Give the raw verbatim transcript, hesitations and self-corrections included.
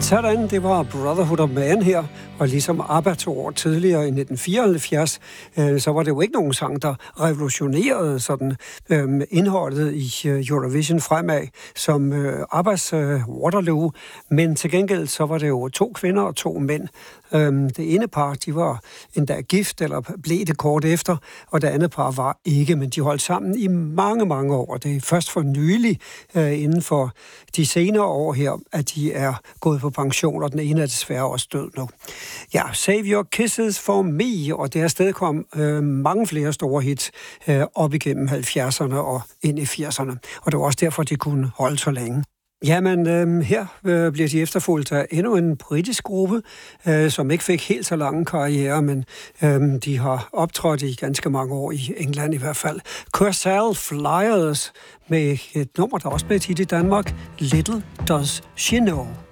Sådan, det var Brotherhood of Man her, og ligesom ABBA to år tidligere i nitten fireoghalvfjerds, øh, så var det jo ikke nogen sang, der revolutionerede sådan øh, indholdet i øh, Eurovision fremad, som øh, ABBAs øh, Waterloo, men til gengæld så var det jo to kvinder og to mænd. Øh, det ene par, de var endda gift, eller blev det kort efter, og det andet par var ikke, men de holdt sammen i mange, mange år, og det er først for nylig øh, inden for de senere år her, at de er gået på pension, og den ene er desværre også død nu. Ja, Save Your Kisses for Me, og det er stadig kom øh, mange flere store hits øh, op igennem halvfjerdserne og ind i firserne, og det var også derfor, de kunne holde så længe. Jamen, øh, her øh, bliver de efterfulgt af endnu en britisk gruppe, øh, som ikke fik helt så lange karriere, men øh, de har optrådt i ganske mange år i England i hvert fald. Kursaal Flyers med et nummer, der også blev et hit i Danmark, Little Does She Know.